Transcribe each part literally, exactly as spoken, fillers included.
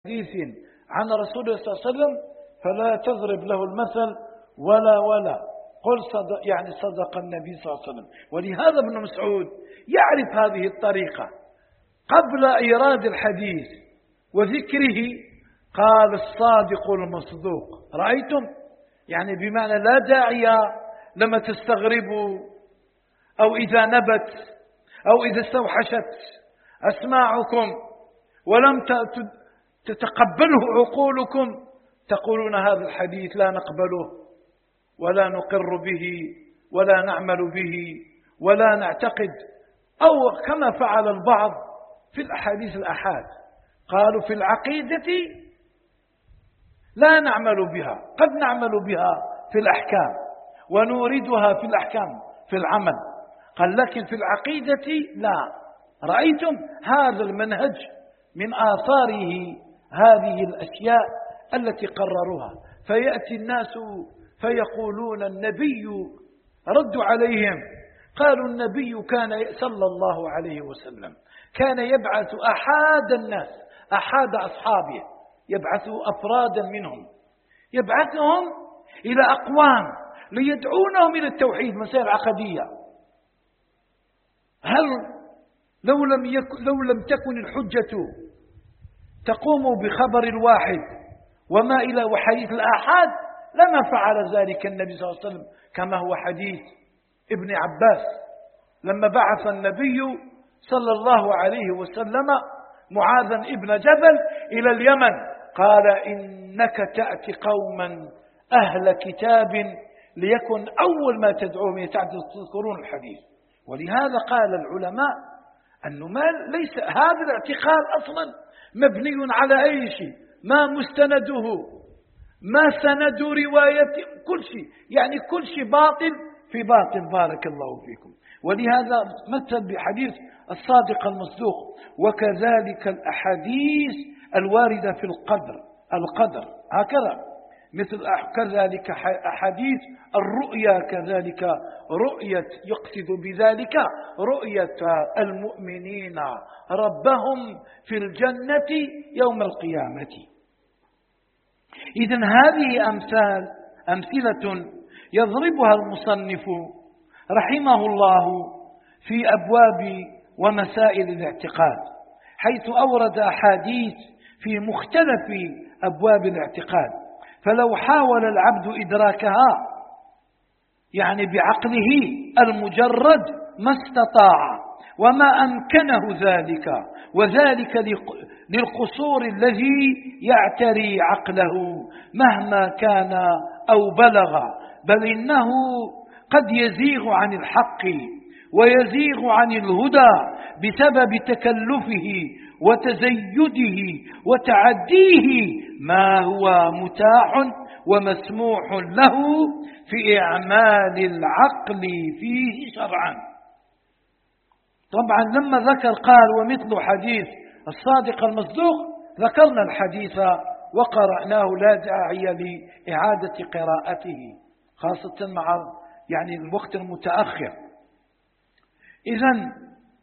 حديث عن رسول الله صلى الله عليه وسلم فلا تضرب له المثل ولا ولا قل صدق، يعني صدق النبي صلى الله عليه وسلم. ولهذا ابن مسعود يعرف هذه الطريقة. قبل إيراد الحديث وذكره قال الصادق المصدوق. رأيتم؟ يعني بمعنى لا داعي لما تستغربوا أو إذا نبت أو إذا استوحشت أسماعكم ولم تتقبله عقولكم تقولون هذا الحديث لا نقبله ولا نقر به ولا نعمل به ولا نعتقد، أو كما فعل البعض في الأحاديث الأحاد، قالوا في العقيدة لا نعمل بها، قد نعمل بها في الأحكام ونوردها في الأحكام في العمل، قال لكن في العقيدة لا. رأيتم هذا المنهج من آثاره هذه الأشياء التي قرروها. فيأتي الناس فيقولون النبي، ردوا عليهم قالوا النبي كان صلى الله عليه وسلم كان يبعث أحد الناس، أحد أصحابه، يبعث أفرادا منهم، يبعثهم إلى أقوام ليدعونهم إلى التوحيد، مسائل عقدية. هل لو لم يكن لو لم تكن الحجة تقوم بخبر الواحد وما إلى وحديث الآحاد لما فعل ذلك النبي صلى الله عليه وسلم، كما هو حديث ابن عباس لما بعث النبي صلى الله عليه وسلم معاذا ابن جبل إلى اليمن، قال إنك تأتي قوما أهل كتاب ليكن أول ما تدعوهم يتذكرون الحديث. ولهذا قال العلماء أنه ما ليس هذا الاعتقاد أصلا مبني على أي شيء، ما مستنده، ما سند رواية، كل شيء، يعني كل شيء باطل في باطل. بارك الله فيكم. ولهذا مثل بحديث الصادق المصدوق. وكذلك الأحاديث الواردة في القدر القدر هكذا، مثل كذلك أحاديث الرؤيا، كذلك رؤية يقصد بذلك رؤية المؤمنين ربهم في الجنة يوم القيامة. إذن هذه أمثال أمثلة يضربها المصنف رحمه الله في أبواب ومسائل الاعتقاد، حيث أورد أحاديث في مختلف أبواب الاعتقاد. فلو حاول العبد إدراكها يعني بعقله المجرد ما استطاع وما أمكنه ذلك، وذلك للقصور الذي يعتري عقله مهما كان أو بلغ، بل إنه قد يزيغ عن الحق ويزيغ عن الهدى بسبب تكلفه وتزيده وتعديه ما هو متاح ومسموح له في إعمال العقل فيه شرعا. طبعا لما ذكر قال ومثل حديث الصادق المصدوق، ذكرنا الحديث وقرأناه لا داعي لإعادة قراءته، خاصة مع يعني الوقت المتأخر. إذن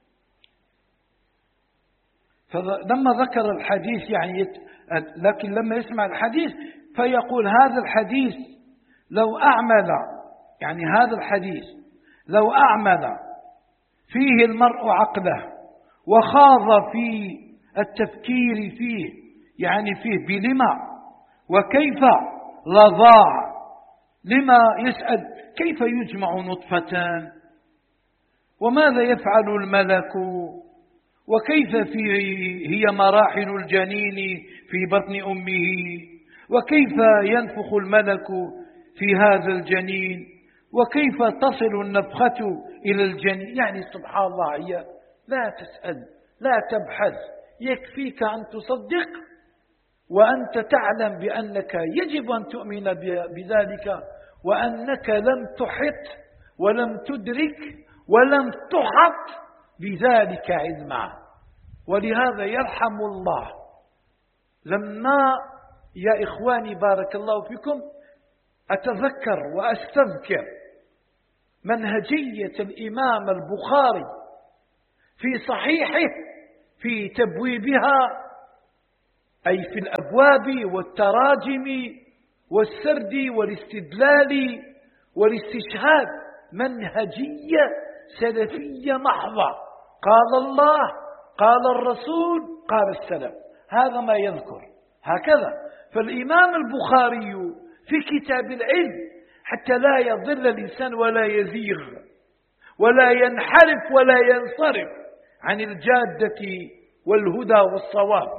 فلما ذكر الحديث يعني يت... لكن لما يسمع الحديث فيقول هذا الحديث لو أعمل، يعني هذا الحديث لو أعمل فيه المرء عقله وخاض في التفكير فيه، يعني فيه بلما وكيف لضاع. لما يسأل كيف يجمع نطفة، وماذا يفعل الملك، وكيف فيه هي مراحل الجنين في بطن أمه، وكيف ينفخ الملك في هذا الجنين، وكيف تصل النفخة إلى الجنين. يعني سبحان الله، هي لا تسأل لا تبحث، يكفيك أن تصدق وأنت تعلم بأنك يجب أن تؤمن بذلك، وأنك لم تحط ولم تدرك ولم تحط بذلك علما. ولهذا يرحم الله لما يا إخواني بارك الله فيكم أتذكر وأستذكر منهجية الإمام البخاري في صحيحه في تبويبها أي في الأبواب والتراجم والسرد والاستدلال والاستشهاد منهجية سلفية محضة، قال الله قال الرسول قال السلف، هذا ما يذكر هكذا. فالإمام البخاري في كتاب العلم حتى لا يضل الإنسان ولا يزيغ ولا ينحرف ولا ينصرف عن الجادة والهدى والصواب.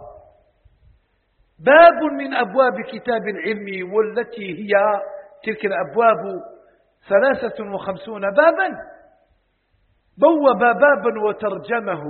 باب من أبواب كتاب العلم، والتي هي تلك الأبواب ثلاثة وخمسون بابا، بوب بابا وترجمه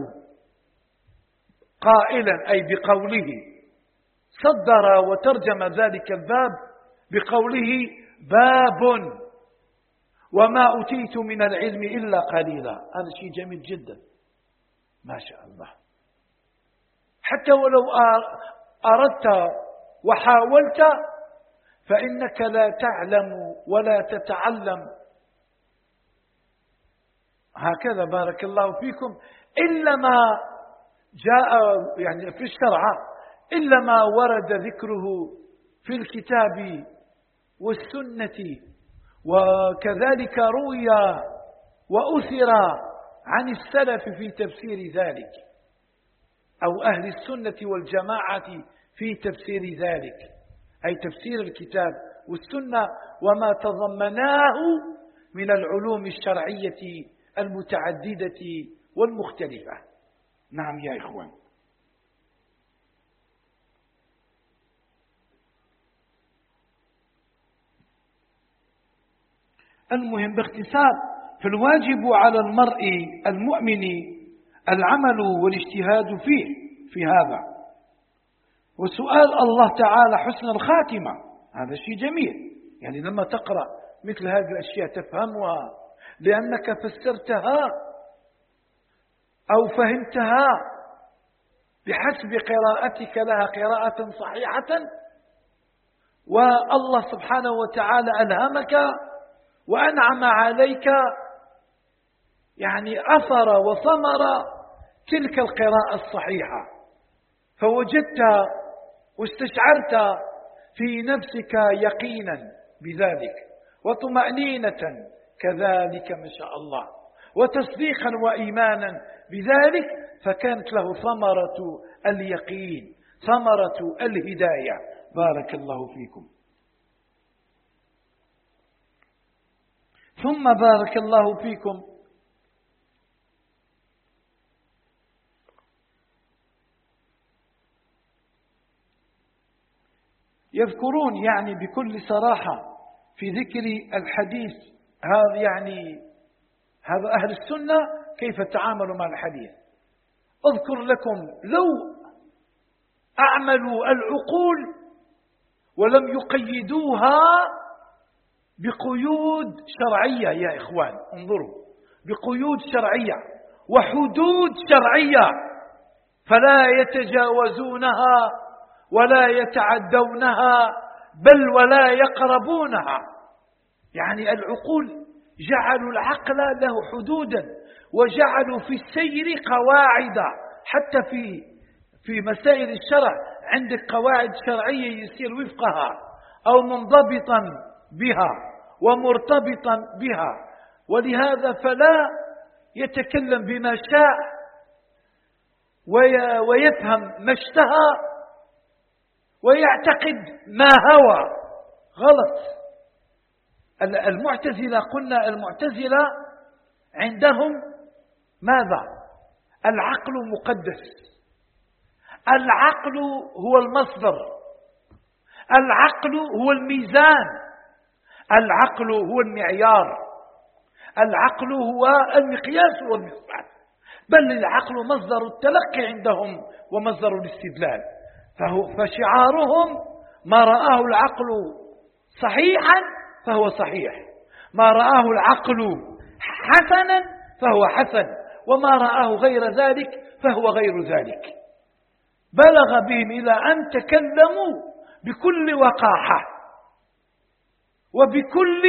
قائلا أي بقوله، صدر وترجم ذلك الباب بقوله باب وما أوتيت من العلم إلا قليلا. هذا شيء جميل جدا ما شاء الله. حتى ولو أردت وحاولت فإنك لا تعلم ولا تتعلم، هكذا بارك الله فيكم، إلا ما جاء يعني في الشرع، إلا ما ورد ذكره في الكتاب والسنة، وكذلك روي وأثر عن السلف في تفسير ذلك، أو أهل السنة والجماعة في تفسير ذلك، أي تفسير الكتاب والسنة وما تضمناه من العلوم الشرعية المتعددة والمختلفة. نعم يا إخوان. المهم باختصار، فالواجب على المرء المؤمن العمل والاجتهاد فيه في هذا، وسؤال الله تعالى حسن الخاتمة، هذا شيء جميل. يعني لما تقرأ مثل هذه الأشياء تفهمها لأنك فسرتها أو فهمتها بحسب قراءتك لها قراءة صحيحة، والله سبحانه وتعالى ألهمك وأنعم عليك، يعني أثر وثمر تلك القراءة الصحيحة، فوجدت واستشعرت في نفسك يقينا بذلك وطمأنينة كذلك ما شاء الله، وتصديقا وإيمانا بذلك، فكانت له ثمرة اليقين، ثمرة الهداية. بارك الله فيكم. ثم بارك الله فيكم يذكرون يعني بكل صراحة في ذكر الحديث هذا، يعني هذا أهل السنة كيف تعاملوا مع الحديث. أذكر لكم لو أعملوا العقول ولم يقيدوها بقيود شرعية، يا إخوان انظروا، بقيود شرعية وحدود شرعية، فلا يتجاوزونها ولا يتعدونها بل ولا يقربونها. يعني العقول جعلوا العقل له حدودا، وجعلوا في السير قواعد، حتى في في مسائل الشرع عندك قواعد شرعية يسير وفقها أو منضبطا بها ومرتبطا بها، ولهذا فلا يتكلم بما شاء ويفهم ما اشتهى ويعتقد ما هوى. غلط. المعتزلة قلنا المعتزلة عندهم ماذا؟ العقل مقدس، العقل هو المصدر، العقل هو الميزان، العقل هو المعيار، العقل هو المقياس والمصباح، بل العقل مصدر التلقي عندهم ومصدر الاستدلال. فهو فشعارهم ما رآه العقل صحيحا فهو صحيح، ما رآه العقل حسنا فهو حسن، وما رآه غير ذلك فهو غير ذلك. بلغ بهم إلى أن تكلموا بكل وقاحة وبكل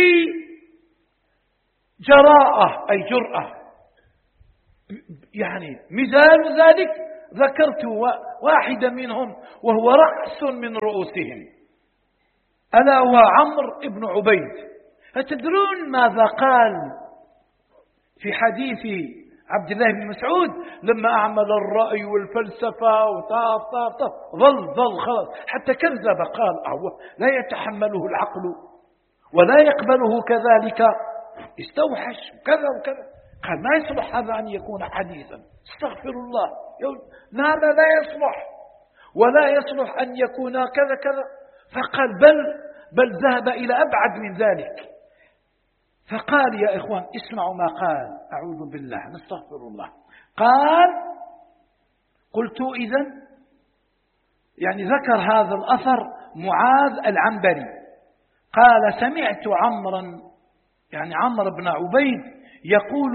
جراءة أي جرأة. يعني مثال ذلك ذكرت واحدا منهم وهو رأس من رؤوسهم، ألا هو عمرو بن عبيد. أتدرون ماذا قال في حديث عبد الله بن مسعود لما أعمل الرأي والفلسفة وطاف طاف طاف ظل ظل خلاص حتى كذب، قال أهو لا يتحمله العقل ولا يقبله كذلك، استوحش وكذا وكذا، قال ما يصلح هذا أن يكون حديثا، استغفر الله، لا لا لا يصلح ولا يصلح أن يكون كذا كذا. فقال بل بل ذهب إلى أبعد من ذلك، فقال يا إخوان اسمعوا ما قال، أعوذ بالله نستغفر الله. قال قلت إذن، يعني ذكر هذا الأثر معاذ العنبري، قال سمعت عمرا، يعني عمرو بن عبيد يقول،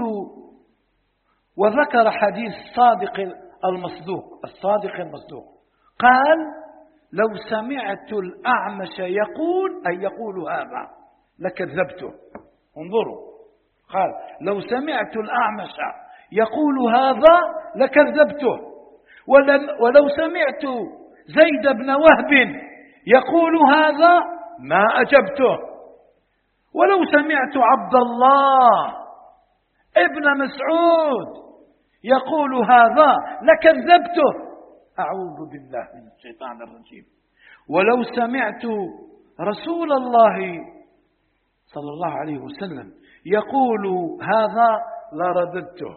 وذكر حديث الصادق المصدوق الصادق المصدوق، قال لو سمعت الأعمش يقول أي يقول هذا لكذبته. انظروا، قال لو سمعت الأعمش يقول هذا لكذبته، ولو سمعت زيد بن وهب يقول هذا ما أجبته، ولو سمعت عبد الله ابن مسعود يقول هذا لكذبته. أعوذ بالله من الشيطان الرجيم. ولو سمعت رسول الله صلى الله عليه وسلم يقول هذا لرددته.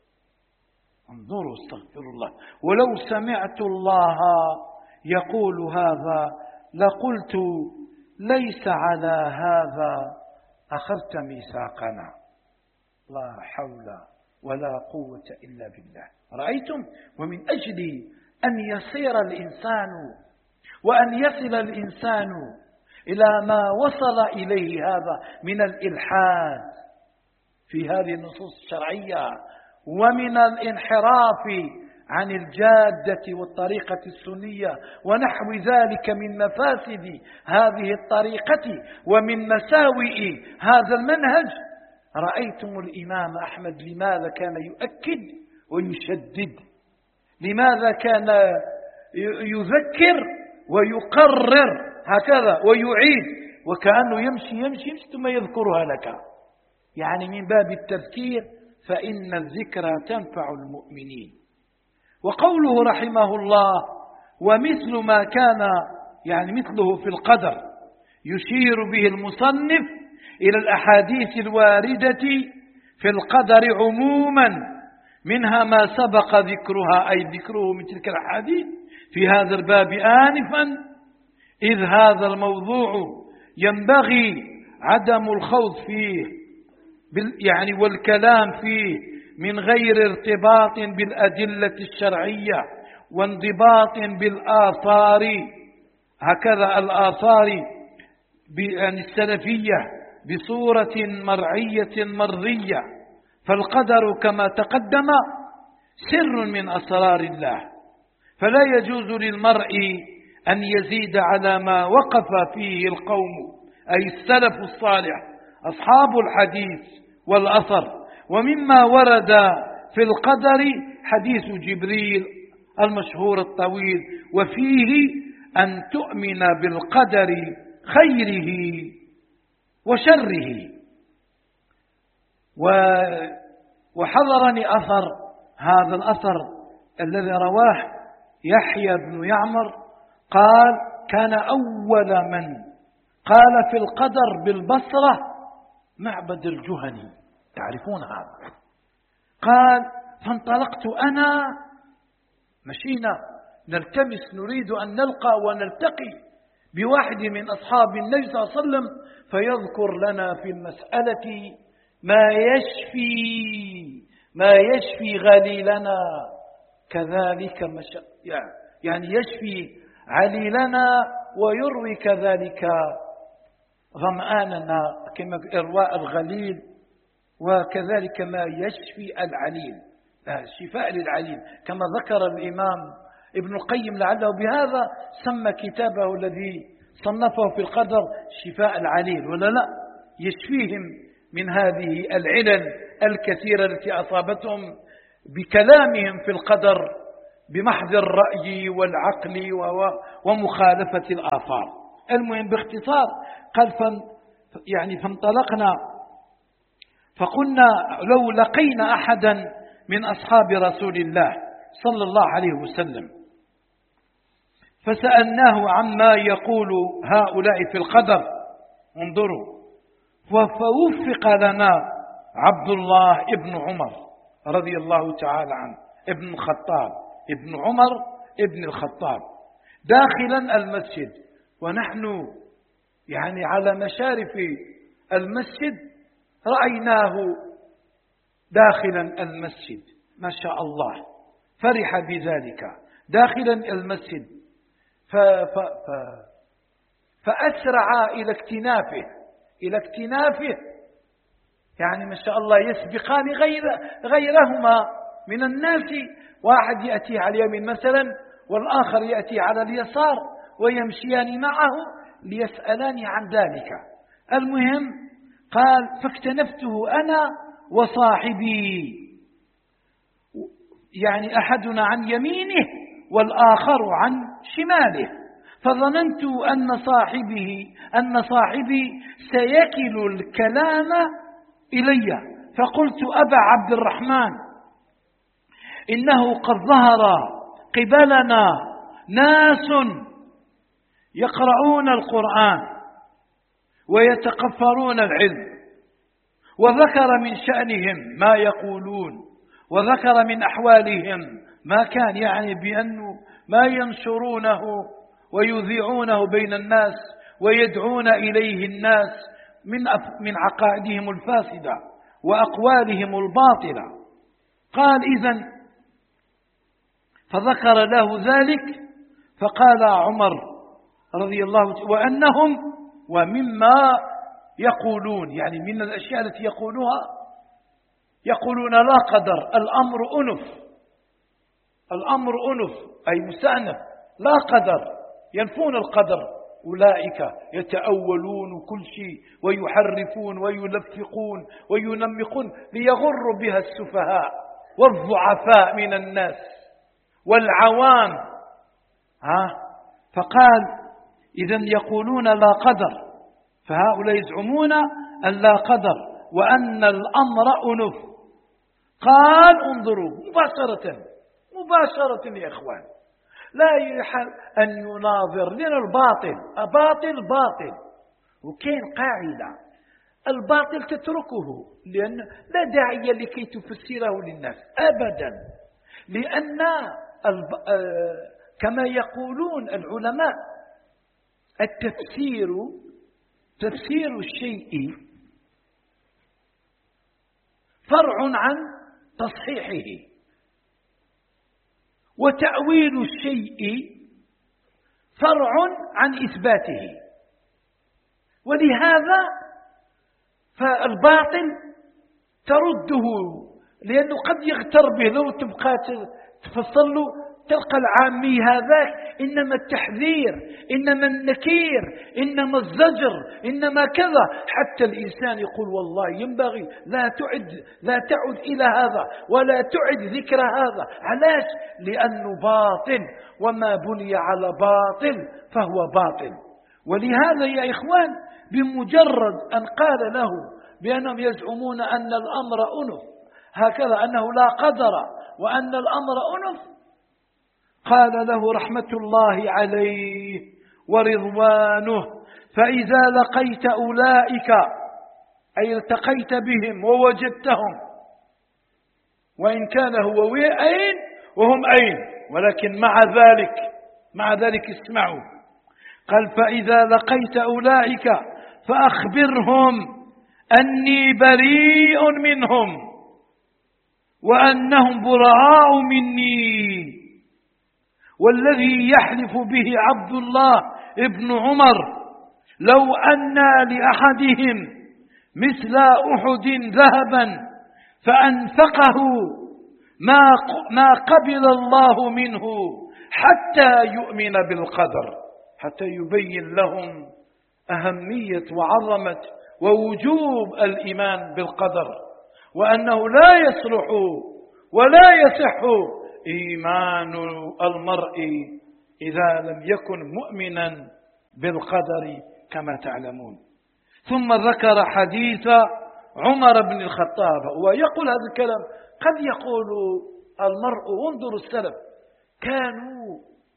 انظروا استغفر الله. ولو سمعت الله يقول هذا لقلت ليس على هذا أخذت ميثاقنا. لا حول ولا قوة إلا بالله. رأيتم؟ ومن أجل أن يصير الإنسان وأن يصل الإنسان إلى ما وصل إليه هذا من الإلحاد في هذه النصوص الشرعية ومن الانحراف عن الجادة والطريقة السنية ونحو ذلك من مفاسد هذه الطريقة ومن مساوئ هذا المنهج. رأيتم الإمام أحمد لماذا كان يؤكد ويشدد، لماذا كان يذكر ويقرر هكذا ويعيد، وكأنه يمشي يمشي يمشي ثم يذكرها لك، يعني من باب التذكير، فإن الذكرى تنفع المؤمنين. وقوله رحمه الله ومثل ما كان، يعني مثله في القدر، يشير به المصنف إلى الأحاديث الواردة في القدر عموما، منها ما سبق ذكرها أي ذكره من تلك الأحاديث في هذا الباب آنفا، إذ هذا الموضوع ينبغي عدم الخوض فيه يعني والكلام فيه من غير ارتباط بالأدلة الشرعية وانضباط بالآثار، هكذا الآثار السلفية بصورة مرعية مرضية. فالقدر كما تقدم سر من أسرار الله، فلا يجوز للمرء أن يزيد على ما وقف فيه القوم أي السلف الصالح أصحاب الحديث والأثر. ومما ورد في القدر حديث جبريل المشهور الطويل، وفيه أن تؤمن بالقدر خيره وشره. وحضرني أثر، هذا الأثر الذي رواه يحيى بن يعمر، قال كان أول من قال في القدر بالبصرة معبد الجهني، تعرفون هذا؟ قال فانطلقت أنا، مشينا نلتمس نريد أن نلقى ونلتقي بواحد من أصحاب النبي صلى الله عليه وسلم فيذكر لنا في المسألة ما يشفي ما يشفي غليلنا، كذلك مش يعني يشفي عليلنا ويروي كذلك ظمآننا كما إرواء الغليل، وكذلك ما يشفي العليل، شفاء للعليل، كما ذكر الإمام ابن القيم لعله بهذا سمى كتابه الذي صنفه في القدر شفاء العليل، ولا لا؟ يشفيهم من هذه العلل الكثيرة التي أصابتهم بكلامهم في القدر بمحض الرأي والعقل ومخالفة الآثار. المهم باختصار قال فن يعني فانطلقنا فقلنا لو لقينا أحدا من أصحاب رسول الله صلى الله عليه وسلم فسألناه عما يقول هؤلاء في القدر، انظروا، فوفق لنا عبد الله ابن عمر رضي الله تعالى عنه ابن الخطاب ابن عمر ابن الخطاب داخلا المسجد، ونحن يعني على مشارف المسجد رأيناه داخلا المسجد ما شاء الله، فرح بذلك داخلا المسجد ف ف ف فأسرع إلى اكتنافه إلى اكتنافه يعني ما شاء الله يسبقان غير غيرهما من الناس، واحد يأتي على اليمين مثلا والآخر يأتي على اليسار ويمشيان معه ليسألان عن ذلك. المهم قال فاكتنفته أنا وصاحبي، يعني أحدنا عن يمينه والآخر عن شماله، فظننت أن صاحبه أن صاحبي سيكل الكلام إلي، فقلت أبا عبد الرحمن إنه قد ظهر قبلنا ناس يقرؤون القرآن ويتقفرون العلم، وذكر من شأنهم ما يقولون وذكر من أحوالهم ما كان، يعني بأنه ما ينشرونه ويذيعونه بين الناس ويدعون إليه الناس من من عقائدهم الفاسدة وأقوالهم الباطلة. قال إذن فذكر له ذلك، فقال عمر رضي الله عنه وأنهم ومما يقولون، يعني من الأشياء التي يقولوها يقولون لا قدر، الأمر أنف، الأمر أنف أي مستأنف، لا قدر، ينفون القدر. أولئك يتأولون كل شيء ويحرفون ويلفقون وينمقون ليغروا بها السفهاء والضعفاء من الناس والعوام. ها فقال إذن يقولون لا قدر، فهؤلاء يزعمون أن لا قدر وأن الأمر أنف. قال انظروا مباشرة مباشرة يا إخوان، لا يحل أن يناظر لنا الباطل، باطل باطل، وكين قاعدة الباطل تتركه، لأن لا داعي لكي تفسره للناس أبدا، لأن كما يقولون العلماء التفسير تفسير الشيء فرع عن تصحيحه، وتأويل الشيء فرع عن إثباته. ولهذا فالباطل ترده، لأنه قد يغتر به، لو تبقى تفصل له تلقى العامي هذاك إنما التحذير، إنما النكير، إنما الزجر، إنما كذا، حتى الإنسان يقول والله ينبغي لا تعد لا تعد إلى هذا ولا تعد ذكر هذا. علاش؟ لأنه باطل، وما بني على باطل فهو باطل. ولهذا يا إخوان بمجرد أن قال له بأنهم يزعمون أن الأمر أنف هكذا، أنه لا قدر وأن الأمر أنف، قال له رحمة الله عليه ورضوانه فإذا لقيت أولئك أي التقيت بهم ووجدتهم، وإن كان هو أين وهم أين، ولكن مع ذلك مع ذلك اسمعوا، قال فإذا لقيت أولئك فأخبرهم أني بريء منهم وأنهم براء مني، والذي يحلف به عبد الله ابن عمر لو أن لأحدهم مثل أحد ذهبا فأنفقه ما ما قبل الله منه حتى يؤمن بالقدر، حتى يبين لهم أهمية وعظمة ووجوب الإيمان بالقدر، وأنه لا يصلح ولا يصح إيمان المرء إذا لم يكن مؤمنا بالقدر كما تعلمون. ثم ذكر حديث عمر بن الخطاب، ويقول هذا الكلام قد يقول المرء انظروا السلف كانوا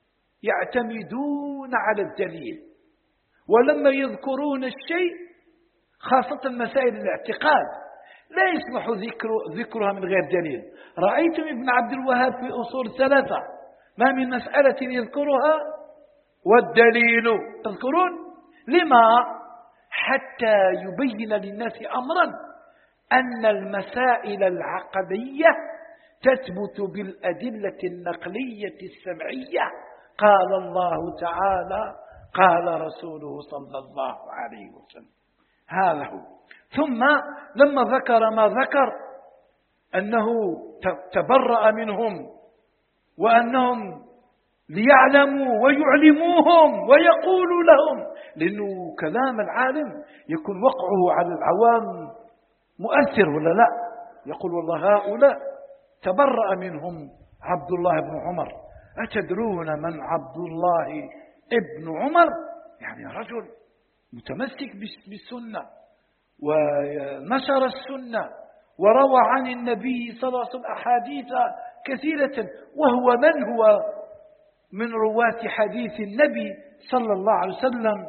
يعتمدون على الدليل، ولما يذكرون الشيء خاصة مسائل الاعتقاد لا يسمح ذكر ذكرها من غير دليل. رأيتم ابن عبد الوهاب في أصول ثلاثة ما من مسألة يذكرها والدليل تذكرون لما؟ حتى يبين للناس أمرا أن المسائل العقدية تثبت بالأدلة النقلية السمعية، قال الله تعالى قال رسوله صلى الله عليه وسلم. هذا هو. ثم لما ذكر ما ذكر أنه تبرأ منهم وأنهم ليعلموا ويعلموهم ويقولوا لهم، لأنه كلام العالم يكون وقعه على العوام مؤثر ولا لا؟ يقول والله هؤلاء تبرأ منهم عبد الله بن عمر. أتدرون من عبد الله ابن عمر؟ يعني رجل متمسك بالسنة ونشر السنة وروى عن النبي صلى الله عليه وسلم أحاديث كثيرة، وهو من هو من رواة حديث النبي صلى الله عليه وسلم.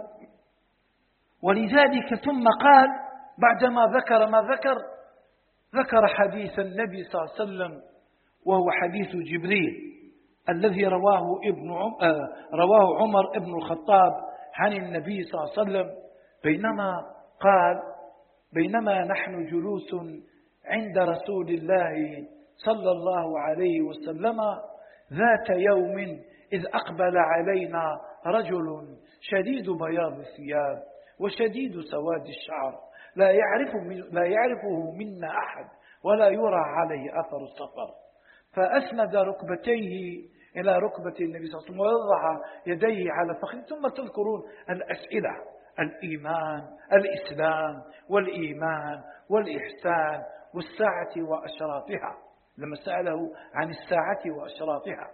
ولذلك ثم قال بعدما ذكر ما ذكر ذكر حديث النبي صلى الله عليه وسلم، وهو حديث جبريل الذي رواه ابن عم... آه رواه عمر ابن الخطاب عن النبي صلى الله عليه وسلم، بينما قال بينما نحن جلوس عند رسول الله صلى الله عليه وسلم ذات يوم إذ أقبل علينا رجل شديد بياض الثياب وشديد سواد الشعر لا يعرف لا يعرفه منا أحد ولا يرى عليه أثر السفر، فأسند ركبتيه إلى ركبة النبي صلى الله عليه وسلم ووضع يديه على فخذه. ثم تذكرون الأسئلة: الإيمان، الإسلام والإيمان والإحسان والساعة وأشراطها، لما سأله عن الساعة وأشراطها.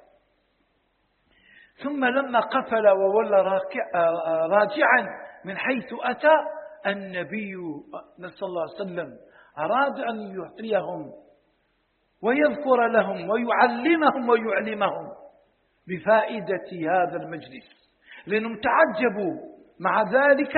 ثم لما قفل وولى راجعا من حيث أتى النبي صلى الله عليه وسلم أراد أن يعطيهم ويذكر لهم ويعلمهم ويعلمهم بفائدة هذا المجلس، لأنهم تعجبوا مع ذلك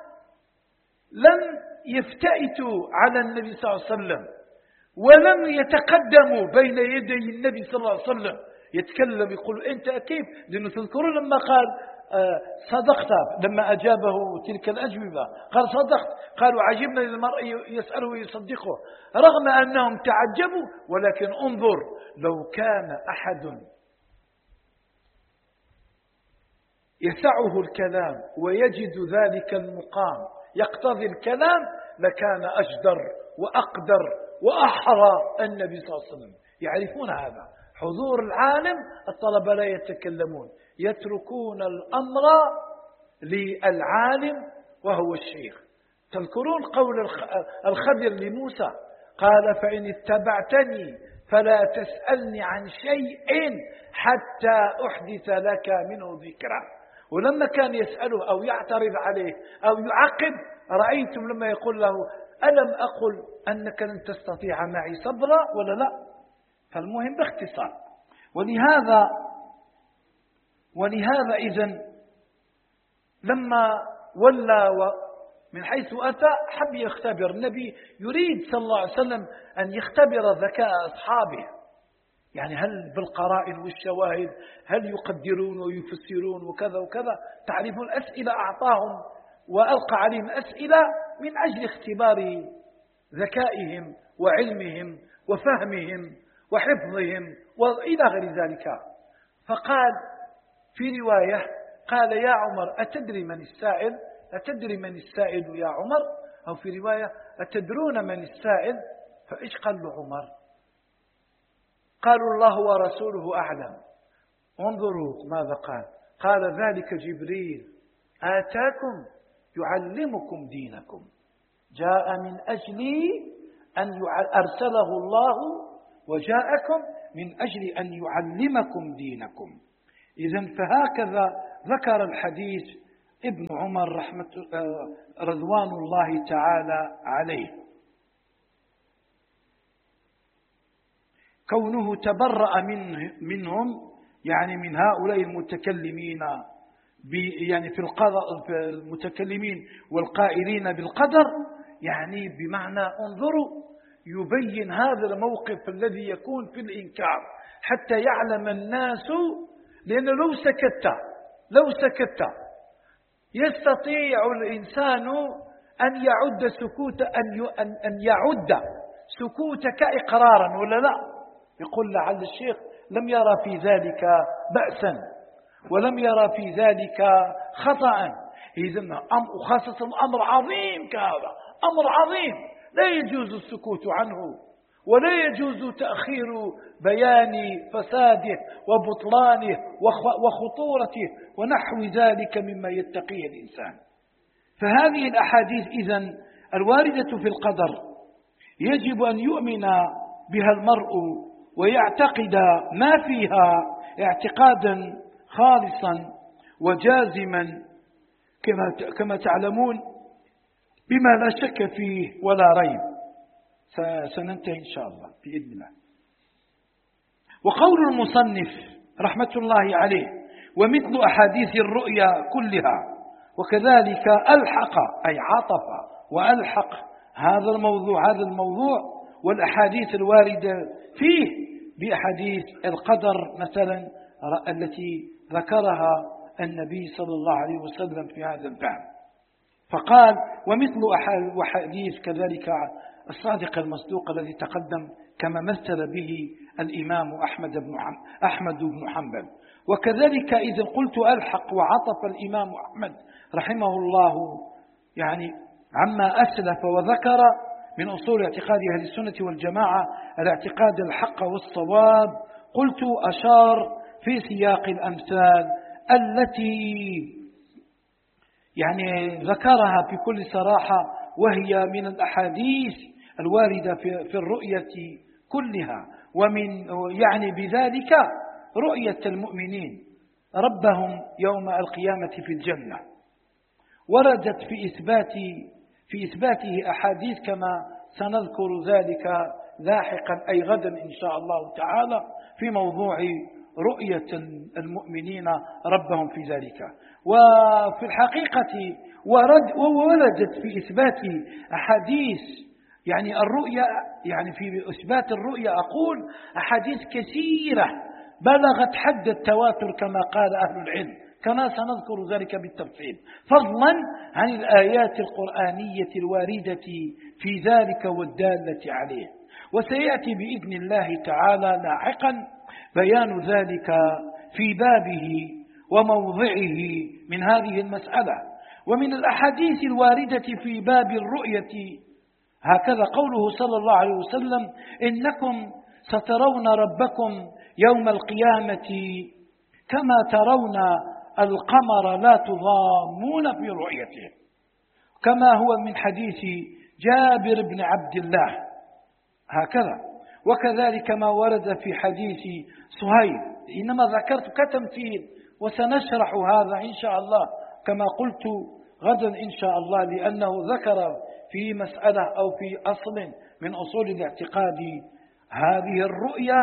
لم يفتئتوا على النبي صلى الله عليه وسلم ولم يتقدموا بين يدي النبي صلى الله عليه وسلم يتكلم يقول أنت كيف، لأنه تذكرون لما قال آه صدقت، لما أجابه تلك الأجوبة قال صدقت، قالوا عجبنا للمرء يسأله ويصدقه، رغم أنهم تعجبوا. ولكن انظر لو كان أحد يسعه الكلام ويجد ذلك المقام يقتضي الكلام لكان أجدر وأقدر وأحرى النبي صلى الله عليه وسلم. يعرفون هذا حضور العالم، الطلبة لا يتكلمون، يتركون الأمر للعالم وهو الشيخ. تذكرون قول الخضر لموسى قال فإن اتبعتني فلا تسألني عن شيء حتى أحدث لك منه ذكرا. ولما كان يسأله أو يعترض عليه أو يعقب، رأيتم لما يقول له ألم أقل أنك لن تستطيع معي صبرا ولا لا؟ فالمهم باختصار. ولهذا ولهذا إذن لما ولى من حيث أتى حب يختبر النبي، يريد صلى الله عليه وسلم أن يختبر ذكاء أصحابه، يعني هل بالقرائن والشواهد هل يقدرون ويفسرون وكذا وكذا. تعرفون الأسئلة أعطاهم وألقى عليهم أسئلة من أجل اختبار ذكائهم وعلمهم وفهمهم وحفظهم وإلى غير ذلك. فقال في رواية قال يا عمر أتدري من السائل؟ أتدري من السائل يا عمر؟ أو في رواية أتدرون من السائل؟ فإيش قال له عمر؟ قالوا الله ورسوله أعلم. انظروا ماذا قال، قال ذلك جبريل آتاكم يعلمكم دينكم، جاء من أجل أن أرسله الله وجاءكم من أجل أن يعلمكم دينكم. إذن فهكذا ذكر الحديث ابن عمر رحمة رضوان الله تعالى عليه، كونه تبرأ من منهم، يعني من هؤلاء المتكلمين يعني في القدر، في المتكلمين والقائلين بالقدر، يعني بمعنى انظروا، يبين هذا الموقف الذي يكون في الإنكار حتى يعلم الناس. لأنه لو سكت لو سكت يستطيع الإنسان أن يعد سكوت أن أن يعد سكوتك إقرارا ولا لا؟ يقول لعل الشيخ لم يرى في ذلك بأسا ولم يرى في ذلك خطأ. إذن وخاصة الأمر عظيم كهذا، أمر عظيم لا يجوز السكوت عنه، ولا يجوز تأخير بيان فساده وبطلانه وخطورته ونحو ذلك مما يتقيه الإنسان. فهذه الأحاديث إذن الواردة في القدر يجب أن يؤمن بها المرء ويعتقد ما فيها اعتقادا خالصا وجازما كما كما تعلمون، بما لا شك فيه ولا ريب. سننتهي إن شاء الله بإذن الله. وقول المصنف رحمة الله عليه: ومثل أحاديث الرؤيا كلها، وكذلك ألحق أي عطف وألحق هذا الموضوع هذا الموضوع والأحاديث الواردة فيه بأحاديث القدر مثلا التي ذكرها النبي صلى الله عليه وسلم في هذا الباب. فقال: ومثل أحاديث كذلك الصادق المصدوق الذي تقدم كما مثل به الإمام أحمد بن أحمد بن حنبل. وكذلك إذا قلت ألحق وعطف الإمام أحمد رحمه الله يعني عما أسلف وذكر من أصول اعتقاد أهل السنة والجماعة الاعتقاد الحق والصواب، قلت أشار في سياق الأمثال التي يعني ذكرها بكل صراحة، وهي من الأحاديث الواردة في الرؤية كلها، ومن يعني بذلك رؤية المؤمنين ربهم يوم القيامة في الجنة. وردت في إثبات في إثباته أحاديث كما سنذكر ذلك لاحقا أي غدا إن شاء الله تعالى في موضوع رؤية المؤمنين ربهم في ذلك. وفي الحقيقة ورد ووردت في إثبات أحاديث يعني الرؤيا، يعني في إثبات الرؤيا أقول أحاديث كثيرة بلغت حد التواتر كما قال أهل العلم، كما سنذكر ذلك بالتفصيل، فضلا عن الآيات القرآنية الواردة في ذلك والدالة عليه. وسيأتي بإذن الله تعالى لاحقا بيان ذلك في بابه وموضعه من هذه المسألة. ومن الأحاديث الواردة في باب الرؤية هكذا قوله صلى الله عليه وسلم: إنكم سترون ربكم يوم القيامة كما ترون القمر لا تضامون في رؤيته، كما هو من حديث جابر بن عبد الله هكذا. وكذلك ما ورد في حديث صهيب، إنما ذكرت كتمثيل وسنشرح هذا إن شاء الله كما قلت غدا إن شاء الله، لأنه ذكر في مسألة أو في أصل من أصول الاعتقاد هذه الرؤية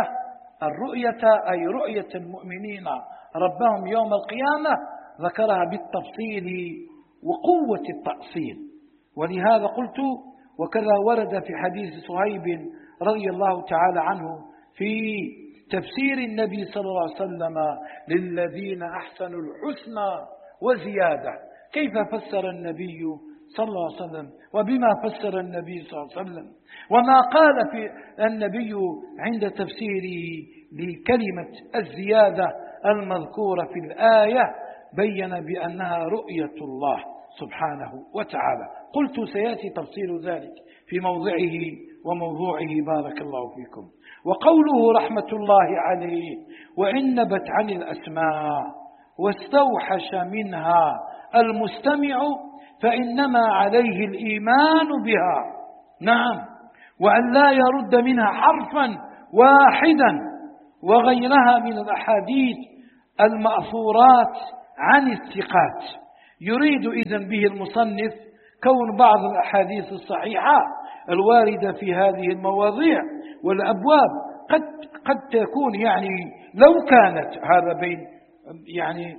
الرؤية أي رؤية المؤمنين ربهم يوم القيامة ذكرها بالتفصيل وقوة التأصيل. ولهذا قلت: وكذا ورد في حديث صهيب رضي الله تعالى عنه في تفسير النبي صلى الله عليه وسلم: للذين أحسنوا الحسنى وزيادة. كيف فسر النبي صلى الله عليه وسلم وبما فسر النبي صلى الله عليه وسلم، وما قال في النبي عند تفسيره لكلمة الزيادة المذكورة في الآية، بين بأنها رؤية الله سبحانه وتعالى. قلت سيأتي تفصيل ذلك في موضعه وموضوعه بارك الله فيكم. وقوله رحمة الله عليه: وإن نبت عن الأسماء واستوحش منها المستمع فإنما عليه الإيمان بها، نعم، وأن لا يرد منها حرفا واحدا وغيرها من الأحاديث المأثورات عن الثقات. يريد إذن به المصنف كون بعض الأحاديث الصحيحة الواردة في هذه المواضيع والأبواب قد قد تكون يعني لو كانت هذا بين يعني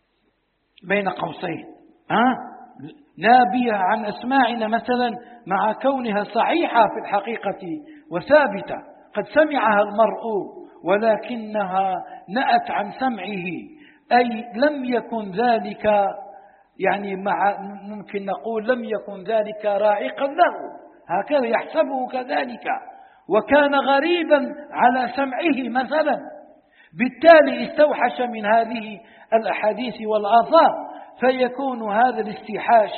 بين قوسين ها نابية عن أسماعنا مثلا، مع كونها صحيحة في الحقيقة وثابتة، قد سمعها المرء ولكنها نأت عن سمعه، أي لم يكن ذلك يعني مع ممكن نقول لم يكن ذلك راعقا له، هكذا يحسبه كذلك، وكان غريبا على سمعه مثلا، بالتالي استوحش من هذه الأحاديث والآثار، فيكون هذا الاستيحاش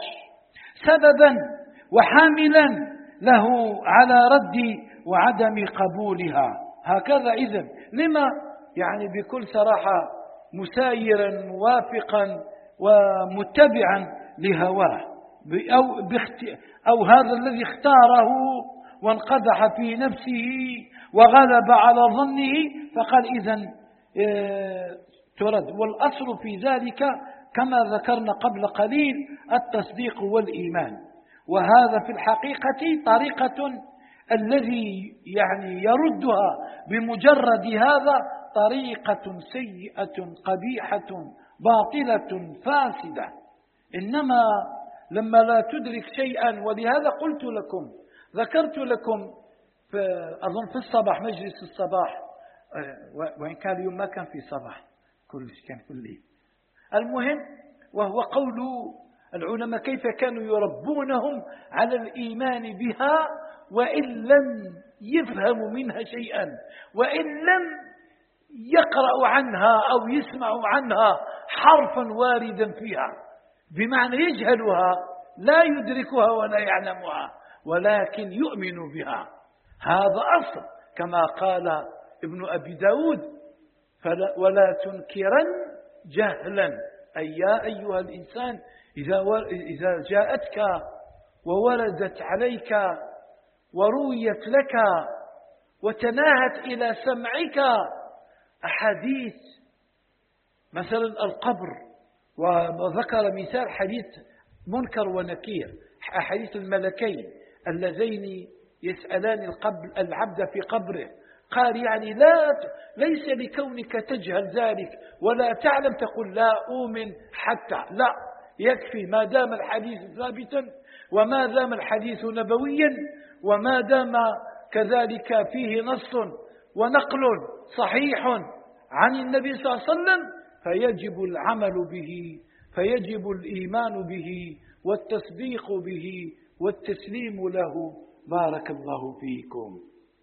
سببا وحاملا له على رد وعدم قبولها. هكذا إذن لما يعني بكل صراحة مسايرا موافقا ومتبعا لهواه أو, أو هذا الذي اختاره وانقدح في نفسه وغلب على ظنه، فقال إذن اه ترد. والأصل في ذلك كما ذكرنا قبل قليل التصديق والإيمان، وهذا في الحقيقة طريقة الذي يعني يردها بمجرد هذا طريقة سيئة قبيحة باطلة فاسدة. إنما لما لا تدرك شيئا، ولهذا قلت لكم ذكرت لكم في أظن في الصباح مجلس الصباح، وإن كان اليوم ما كان في صباح كلش كان كل ليل، المهم وهو قول العلماء كيف كانوا يربونهم على الإيمان بها وإن لم يفهموا منها شيئا، وإن لم يقرأوا عنها أو يسمعوا عنها حرفا واردا فيها، بمعنى يجهلها لا يدركها ولا يعلمها ولكن يؤمن بها. هذا أصل كما قال ابن أبي داود ولا تنكرن جهلا، أي يا أيها الإنسان إذا جاءتك ووردت عليك ورويت لك وتناهت إلى سمعك أحاديث مثلا القبر، وذكر مثال حديث منكر ونكير، أحاديث الملكين اللذين يسألان العبد في قبره، قال يعني لا ليس لكونك تجهل ذلك ولا تعلم تقول لا أؤمن حتى، لا، يكفي ما دام الحديث ثابتا وما دام الحديث نبويا وما دام كذلك فيه نص ونقل صحيح عن النبي صلى الله عليه وسلم فيجب العمل به، فيجب الإيمان به والتصديق به والتسليم له. بارك الله فيكم.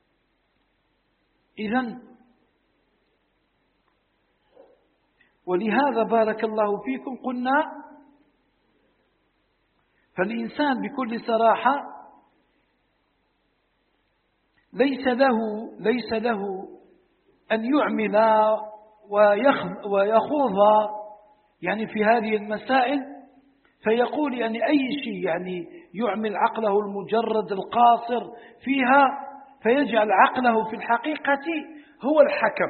إذن ولهذا بارك الله فيكم قلنا فالإنسان بكل صراحة ليس له ليس له أن يعمل ويخوض يعني في هذه المسائل، فيقول يعني أي شيء يعني يعمل عقله المجرد القاصر فيها، فيجعل عقله في الحقيقة هو الحكم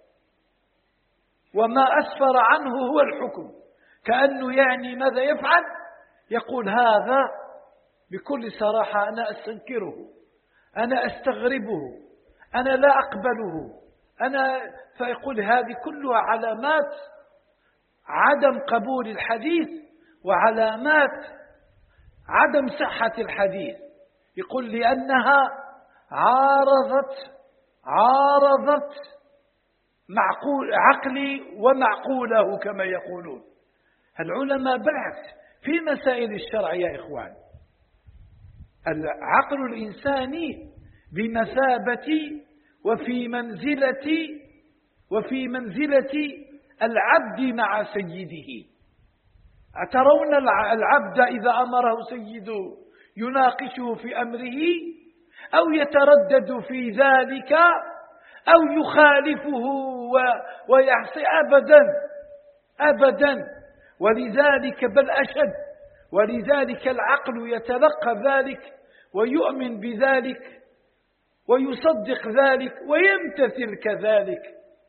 وما أسفر عنه هو الحكم، كأنه يعني ماذا يفعل؟ يقول هذا بكل صراحة أنا أستنكره، أنا أستغربه، أنا لا أقبله، أنا فيقول هذه كلها علامات عدم قبول الحديث وعلامات عدم صحة الحديث. يقول لأنها عارضت عارضت معقول عقلي ومعقوله كما يقولون العلماء. بالعكس في مسائل الشرع يا إخوان العقل الإنساني بمثابة وفي منزلة وفي منزلة العبد مع سيده. أترون العبد إذا أمره سيده يناقشه في أمره أو يتردد في ذلك أو يخالفه ويعصي؟ أبدا أبدا. ولذلك بل أشد، ولذلك العقل يتلقى ذلك ويؤمن بذلك ويصدق ذلك ويمتثل كذلك.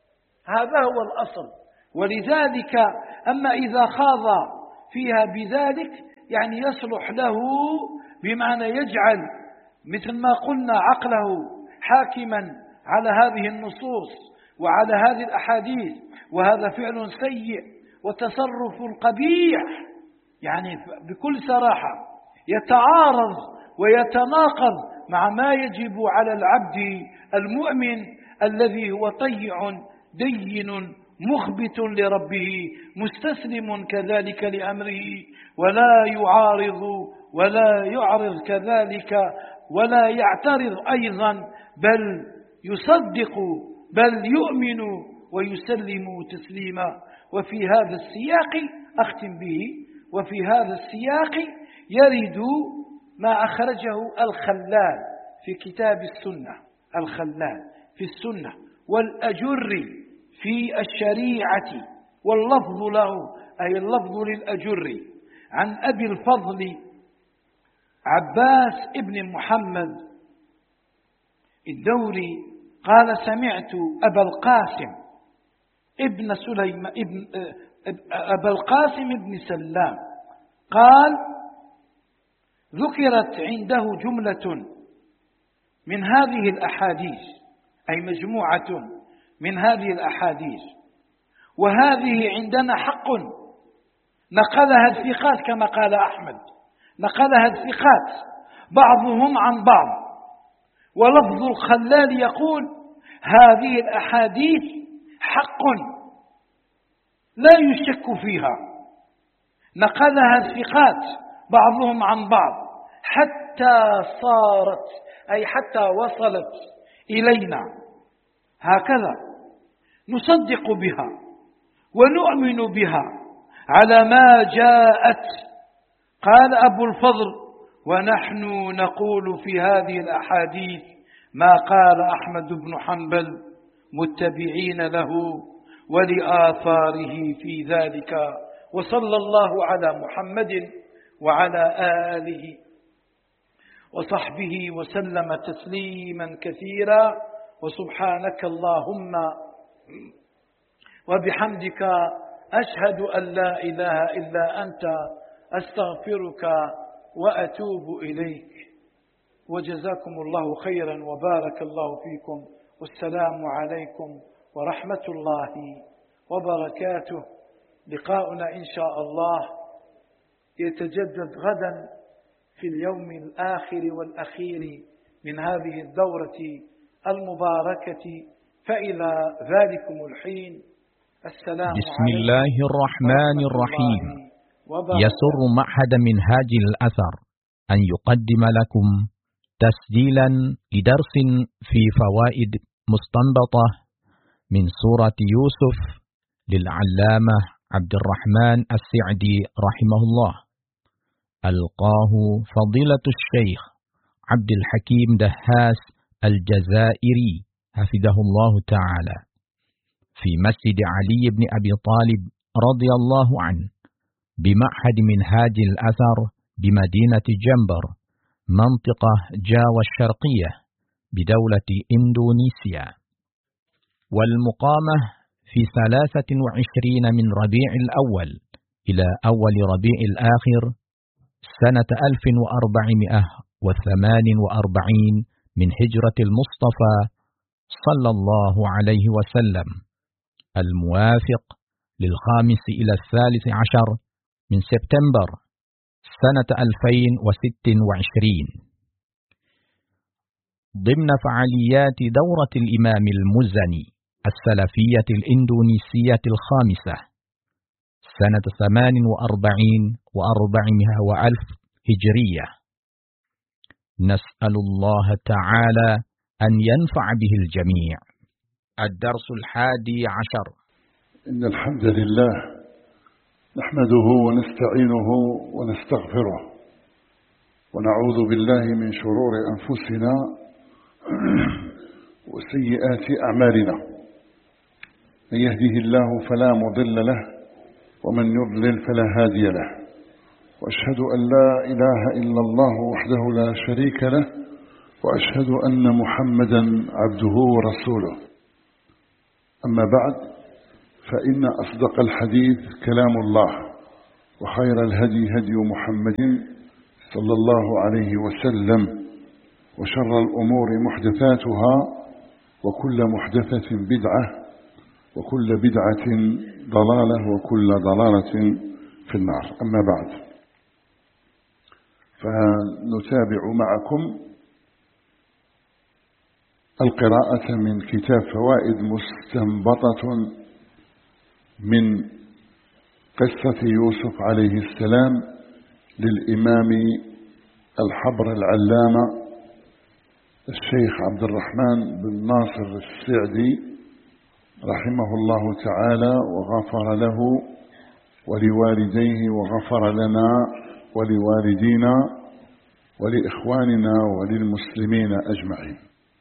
هذا هو الأصل. ولذلك أما إذا خاض فيها بذلك يعني يصلح له، بمعنى يجعل مثل ما قلنا عقله حاكما على هذه النصوص وعلى هذه الأحاديث، وهذا فعل سيء وتصرف قبيح، يعني بكل صراحة يتعارض ويتناقض مع ما يجب على العبد المؤمن الذي هو طيع دين مخبت لربه مستسلم كذلك لأمره، ولا يعارض ولا يعرض كذلك ولا يعترض أيضا، بل يصدق بل يؤمن ويسلم تسليما. وفي هذا السياق أختم به، وفي هذا السياق يرد ما أخرجه الخلال في كتاب السنة، الخلال في السنة والأجري في الشريعة، واللفظ له أي اللفظ للأجري، عن أبي الفضل عباس ابن محمد الدوري قال سمعت أبا القاسم ابن سليم ابن أبا القاسم ابن سلام قال ذكرت عنده جملة من هذه الأحاديث، أي مجموعة من هذه الأحاديث، وهذه عندنا حق نقلها الثقات كما قال أحمد، نقلها الثقات بعضهم عن بعض. ولفظ الخلال يقول هذه الأحاديث حق لا يشك فيها، نقلها الثقات بعضهم عن بعض حتى صارت أي حتى وصلت إلينا، هكذا نصدق بها ونؤمن بها على ما جاءت. قال أبو الفضل ونحن نقول في هذه الأحاديث ما قال أحمد بن حنبل متبعين له ولآثاره في ذلك. وصلى الله على محمد وعلى آله وصحبه وسلم تسليما كثيرا. وسبحانك اللهم وبحمدك أشهد أن لا إله إلا أنت أستغفرك وأتوب إليك. وجزاكم الله خيرا وبارك الله فيكم، والسلام عليكم ورحمة الله وبركاته. لقاؤنا إن شاء الله يتجدد غدا في اليوم الآخر والأخير من هذه الدورة المباركة، فإلى ذلكم الحين السلام بسم الله الرحمن الرحيم. يسر معهد منهاج الأثر أن يقدم لكم تسجيلا لدرس في فوائد مستنبطة من سورة يوسف للعلامة عبد الرحمن السعدي رحمه الله، ألقاه فضيلة الشيخ عبد الحكيم دهاس الجزائري حفظه الله تعالى في مسجد علي بن أبي طالب رضي الله عنه بمعهد منهاج الأثر بمدينة جنبر منطقة جاوة الشرقية بدولة إندونيسيا، والمقامة في ثلاثة وعشرين من ربيع الأول إلى أول ربيع الآخر سنة ألف وأربعمائة وثمان وأربعين من هجرة المصطفى صلى الله عليه وسلم، الموافق للخامس إلى الثالث عشر من سبتمبر سنة ألفين وست وعشرين، ضمن فعاليات دورة الإمام المزني السلفية الإندونيسية الخامسة سنة ثمان وأربعين وأربعمائة وألف هجرية. نسأل الله تعالى أن ينفع به الجميع. الدرس الحادي عشر. إن الحمد لله نحمده ونستعينه ونستغفره ونعوذ بالله من شرور أنفسنا وسيئات أعمالنا، من يهده الله فلا مضل له ومن يضلل فلا هادي له، وأشهد أن لا إله إلا الله وحده لا شريك له، وأشهد أن محمدا عبده ورسوله. أما بعد، فإن أصدق الحديث كلام الله، وخير الهدي هدي محمد صلى الله عليه وسلم، وشر الأمور محدثاتها، وكل محدثة بدعة، وكل بدعة ضلالة، وكل ضلالة في النار. أما بعد، فنتابع معكم القراءة من كتاب فوائد مستنبطة من قصة يوسف عليه السلام للإمام الحبر العلامة الشيخ عبد الرحمن بن ناصر السعدي رحمه الله تعالى، وغفر له ولوالديه، وغفر لنا ولوالدينا ولإخواننا وللمسلمين أجمعين.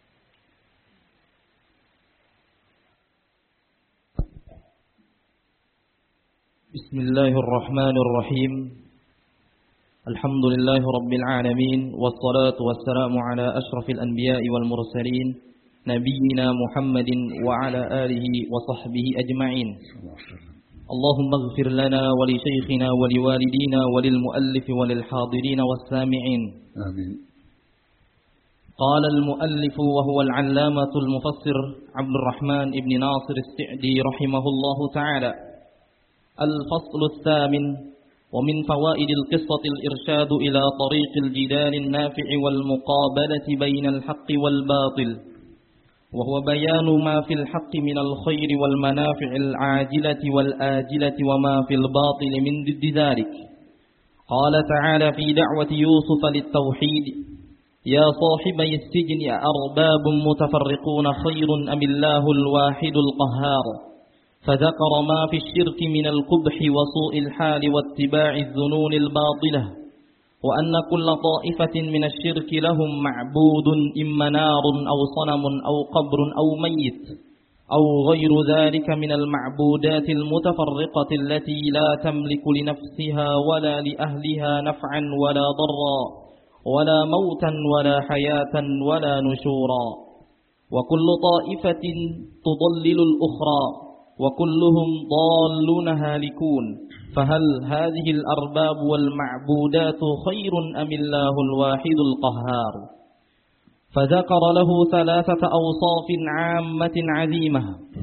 بسم الله الرحمن الرحيم. الحمد لله رب العالمين، والصلاة والسلام على أشرف الأنبياء والمرسلين نبينا محمد وعلى آله وصحبه أجمعين. اللهم اغفر لنا ولشيخنا ولوالدينا وللمؤلف وللحاضرين والسامعين. آمين. قال المؤلف وهو العلامة المفسر عبد الرحمن بن ناصر السعدي رحمه الله تعالى: الفصل الثامن. ومن فوائد القصة الإرشاد إلى طريق الجدال النافع والمقابلة بين الحق والباطل، وهو بيان ما في الحق من الخير والمنافع العاجلة والآجلة، وما في الباطل من ضد ذلك. قال تعالى في دعوة يوسف للتوحيد: يا صاحبي السجن أأرباب متفرقون خير أم الله الواحد القهار، فذكر ما في الشرك من القبح وسوء الحال واتباع الظنون الباطلة، وأن كل طائفة من الشرك لهم معبود، إما نار أو صنم أو قبر أو ميت أو غير ذلك من المعبودات المتفرقة التي لا تملك لنفسها ولا لأهلها نفعا ولا ضرا ولا موتا ولا حياة ولا نشورا، وكل طائفة تضلل الأخرى، وكلهم ضالون هالكون، فهل هذه الأرباب والمعبودات خير أم الله الواحد القهار؟ فذكر له ثلاثة أوصاف عامة عظيمة: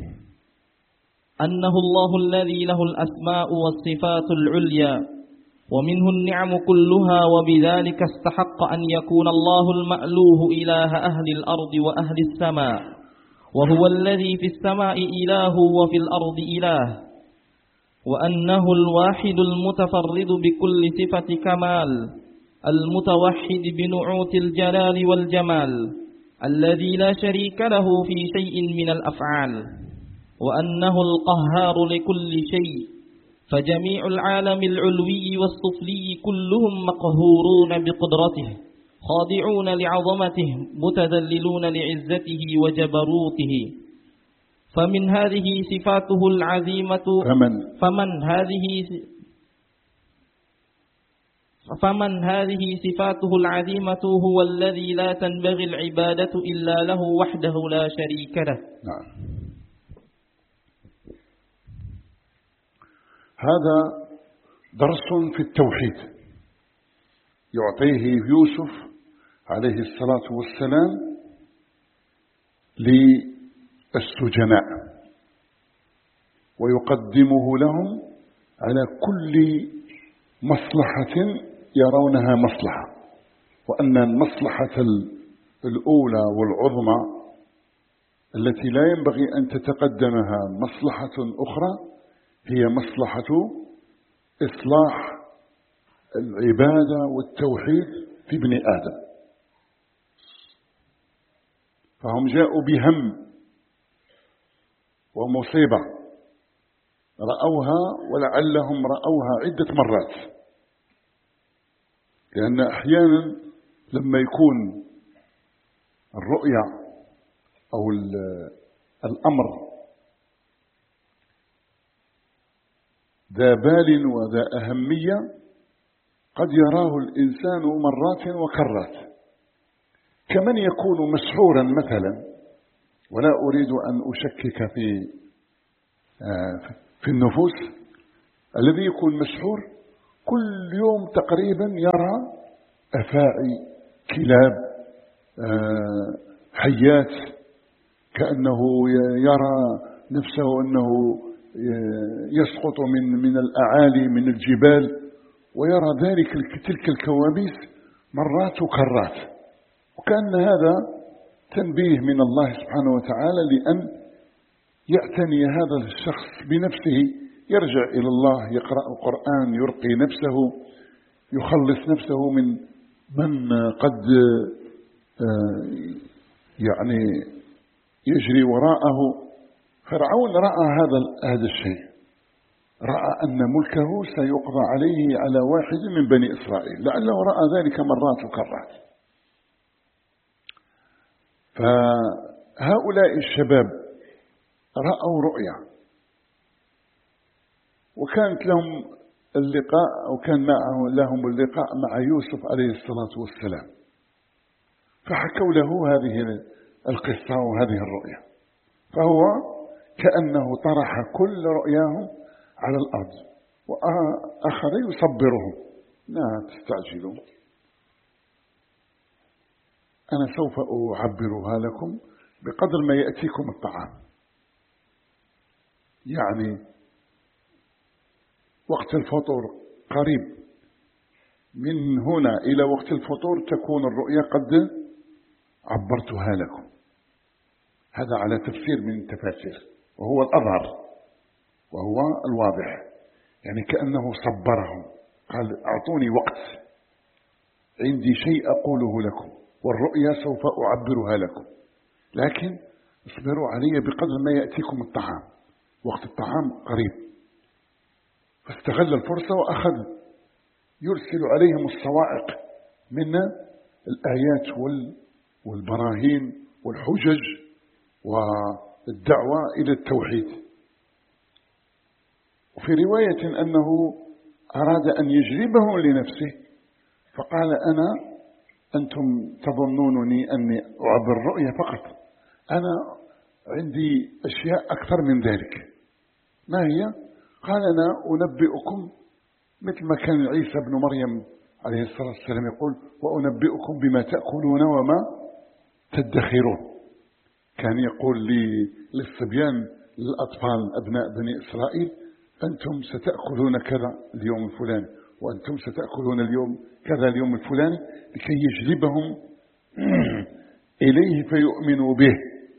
أنه الله الذي له الأسماء والصفات العليا، ومنه النعم كلها، وبذلك استحق أن يكون الله المألوه إله أهل الأرض وأهل السماء، وهو الذي في السماء إله وفي الأرض إله، وأنه الواحد المتفرد بكل صفة كمال، المتوحد بنعوت الجلال والجمال، الذي لا شريك له في شيء من الأفعال، وأنه القهار لكل شيء، فجميع العالم العلوي والسفلي كلهم مقهورون بقدرته، خاضعون لعظمته، متذللون لعزته وجبروته. فمن هذه صفاته العظيمة فمن, فمن هذه فمن هذه صفاته العظيمة هو الذي لا تنبغي العبادة إلا له وحده لا شريك له. نعم. هذا درس في التوحيد يعطيه يوسف عليه الصلاة والسلام للسجناء، ويقدمه لهم على كل مصلحة يرونها مصلحة، وأن المصلحة الأولى والعظمى التي لا ينبغي أن تتقدمها مصلحة أخرى هي مصلحة إصلاح العبادة والتوحيد في ابن آدم. فهم جاءوا بهم ومصيبة رأوها، ولعلهم رأوها عدة مرات، لأن أحيانا لما يكون الرؤية أو الأمر ذا بال وذا أهمية قد يراه الإنسان مرات وكرات، كمن يكون مسحورا مثلا، ولا أريد أن أشكك في في النفوس الذي يكون مسحور كل يوم تقريبا يرى أفاعي، كلاب، حيات، كأنه يرى نفسه أنه يسقط من من الأعالي من الجبال، ويرى ذلك تلك الكوابيس مرات وكرات. وكأن هذا تنبيه من الله سبحانه وتعالى لأن يعتني هذا الشخص بنفسه، يرجع إلى الله، يقرأ القرآن، يرقي نفسه، يخلص نفسه من من قد يعني يجري وراءه. فرعون رأى هذا هذا الشيء، رأى أن ملكه سيقضى عليه على واحد من بني إسرائيل، لعله رأى ذلك مرات وكرات. فهؤلاء الشباب رأوا رؤيا، وكانت لهم اللقاء أو كان معه لهم اللقاء مع يوسف عليه الصلاة والسلام، فحكوا له هذه القصة وهذه الرؤيا، فهو كأنه طرح كل رؤياهم على الأرض وأخذ يصبرهم: لا تستعجلوا، أنا سوف أعبرها لكم بقدر ما يأتيكم الطعام. يعني وقت الفطور قريب، من هنا إلى وقت الفطور تكون الرؤيا قد عبرتها لكم. هذا على تفسير من التفاسير، وهو الأظهر وهو الواضح. يعني كأنه صبرهم، قال: أعطوني وقت، عندي شيء أقوله لكم، والرؤيا سوف أعبرها لكم، لكن اصبروا علي بقدر ما يأتيكم الطعام، وقت الطعام قريب. فاستغل الفرصة وأخذ يرسل عليهم الصواعق من الآيات والبراهين والحجج والدعوة إلى التوحيد. وفي رواية أنه أراد أن يجلبهم لنفسه، فقال: أنا أنتم تظنونني أني أعبر الرؤيا فقط، أنا عندي أشياء أكثر من ذلك. ما هي؟ قال: أنا أنبئكم مثل ما كان عيسى بن مريم عليه الصلاة والسلام يقول: وأنبئكم بما تأكلون وما تدخرون. كان يقول للصبيان للأطفال أبناء بني إسرائيل: أنتم ستأكلون كذا اليوم الفلاني، وأنتم ستأكلون اليوم كذا اليوم الفلاني، لكي يجلبهم إليه فيؤمنوا به.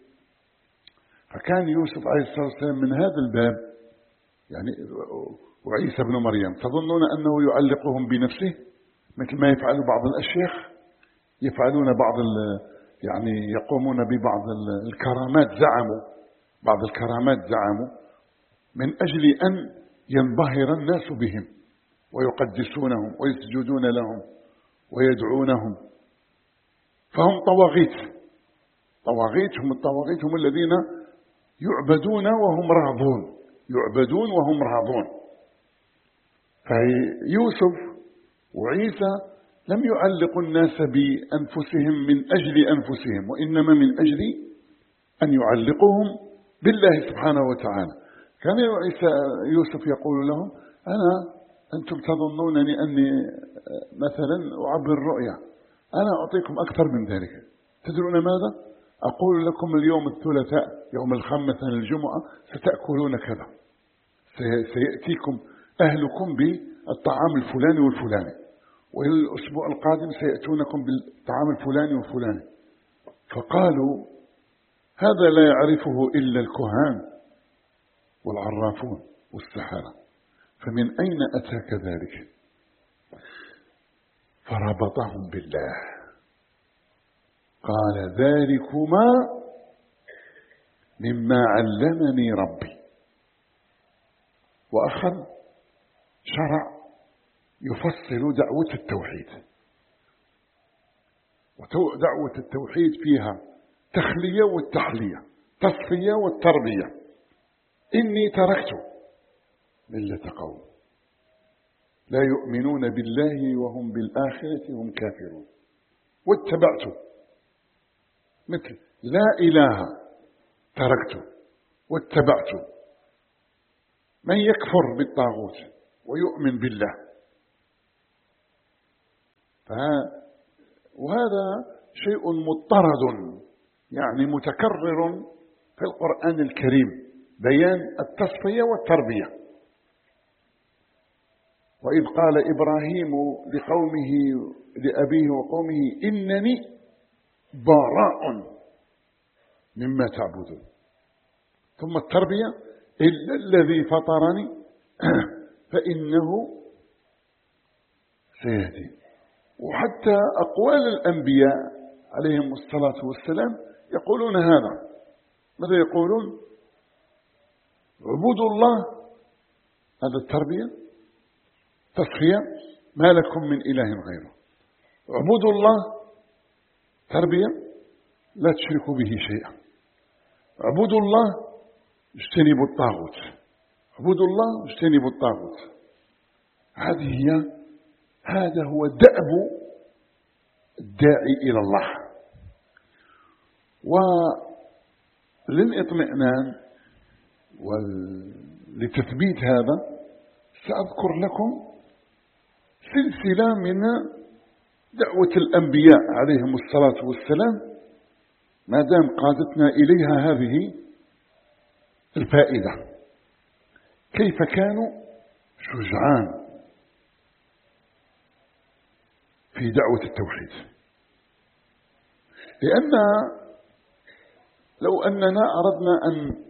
فكان يوسف عليه الصلاة والسلام من هذا الباب، يعني وعيسى بن مريم تظنون أنه يعلقهم بنفسه مثل ما يفعل بعض الأشياخ، يفعلون بعض يعني يقومون ببعض الكرامات، زعموا بعض الكرامات زعموا من أجل أن ينبهر الناس بهم ويقدسونهم ويسجدون لهم ويدعونهم. فهم طواغيت، طواغيت هم الطواغيت هم الذين يعبدون وهم راضون، يعبدون وهم راضون. فيوسف وعيسى لم يعلقوا الناس بأنفسهم من أجل أنفسهم، وإنما من أجل أن يعلقوهم بالله سبحانه وتعالى. كان يوسف يقول لهم: أنا أنتم تظنونني أني مثلا أعبر الرؤيا، أنا أعطيكم أكثر من ذلك. تدرون ماذا؟ أقول لكم اليوم الثلاثاء، يوم الخميس، الجمعة ستأكلون كذا، سيأتيكم أهلكم بالطعام الفلاني والفلاني، والأسبوع القادم سيأتونكم بالطعام الفلاني والفلاني. فقالوا: هذا لا يعرفه إلا الكهان والعرافون والسحرة، فمن أين أتاك ذلك؟ فربطهم بالله، قال: ذلكما مما علمني ربي. وأخذ شرع يفصل دعوة التوحيد، ودعوة التوحيد فيها تخلية والتحلية، تصفية والتربية. إني تركت ملة قوم لا يؤمنون بالله وهم بالآخرة هم كافرون، واتبعت مثل لا إله تركت واتبعت من يكفر بالطاغوت ويؤمن بالله. وهذا شيء مضطرد يعني متكرر في القرآن الكريم، بيان التصفية والتربية. وإذ قال إبراهيم لقومه لأبيه وقومه إنني براء مما تعبدون، ثم التربية إلا الذي فطرني فإنه سيهدي. وحتى أقوال الأنبياء عليهم الصلاة والسلام يقولون هذا. ماذا يقولون؟ اعبدوا الله، هذا التربية تصفية، ما لكم من إله غيره. اعبدوا الله تربية، لا تشركوا به شيئا. اعبدوا الله، اجتنبوا الطاغوت. اعبدوا الله، اجتنبوا الطاغوت. هذه هي هذا هو دأب الداعي إلى الله. وللإطمئنان ولتثبيت هذا سأذكر لكم سلسلة من دعوة الأنبياء عليهم الصلاة والسلام، ما دام قادتنا إليها هذه الفائدة، كيف كانوا شجعان في دعوة التوحيد. لأن لو أننا أردنا أن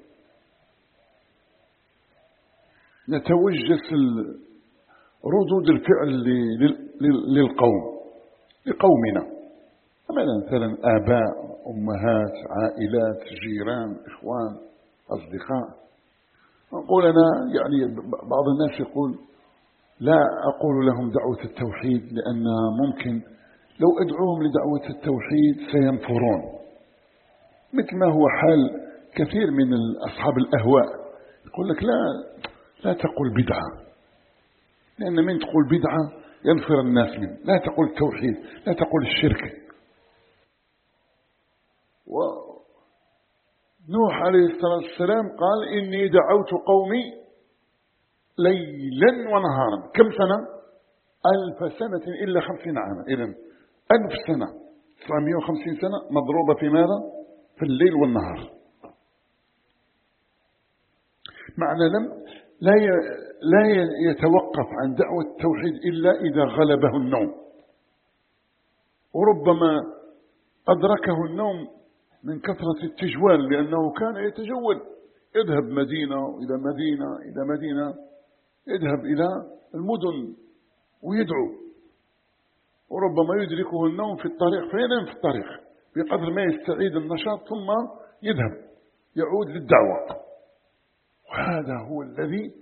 نتوجس ردود الفعل للقوم لقومنا، مثلا آباء، أمهات، عائلات، جيران، إخوان، أصدقاء، نقول أنا يعني بعض الناس يقول لا أقول لهم دعوة التوحيد لأن ممكن لو أدعوهم لدعوة التوحيد سينفرون، مثل ما هو حال كثير من أصحاب الأهواء. يقول لك لا لا تقول بدعة، لأن من تقول بدعة ينفر الناس منه. لا تقول التوحيد، لا تقول الشرك. ونوح عليه الصلاة والسلام قال إني دعوت قومي ليلا ونهارا. كم سنة؟ ألف سنة إلا خمسين عاما. إذن ألف سنة تسعمائة وخمسين سنة مضروبة في ماذا؟ في الليل والنهار. معنى لم لا لا يتوقف عن دعوة التوحيد إلا إذا غلبه النوم، وربما أدركه النوم من كثرة التجوال، لأنه كان يتجول، يذهب مدينة إلى مدينة إلى مدينة، يذهب إلى المدن ويدعو، وربما يدركه النوم في الطريق فينام في الطريق بقدر ما يستعيد النشاط ثم يذهب يعود للدعوة. وهذا هو الذي